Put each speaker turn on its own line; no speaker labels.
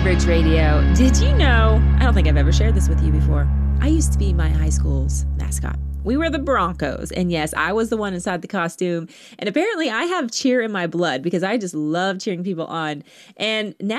Bridge Radio. Did you know, I don't think I've ever shared this with you before, I used to be my high school's mascot. We were the Broncos. And yes, I was the one inside the costume. And apparently I have cheer in my blood because I just love cheering people on. And now